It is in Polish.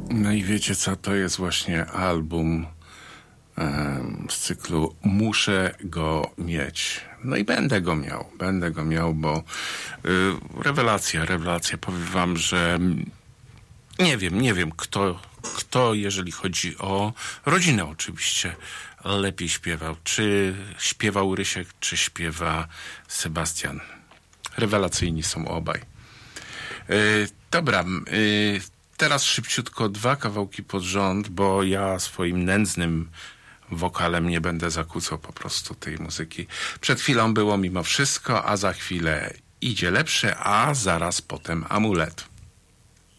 No i wiecie co, to jest właśnie album z cyklu Muszę go mieć. No i będę go miał, bo rewelacja, powiem wam, że nie wiem kto, jeżeli chodzi o rodzinę oczywiście, lepiej śpiewał. Czy śpiewał Rysiek, czy śpiewa Sebastian. Rewelacyjni są obaj. Dobra, teraz szybciutko 2 kawałki pod rząd, bo ja swoim nędznym wokalem nie będę zakłócał po prostu tej muzyki. Przed chwilą było Mimo Wszystko, a za chwilę Idzie Lepsze, a zaraz potem Amulet.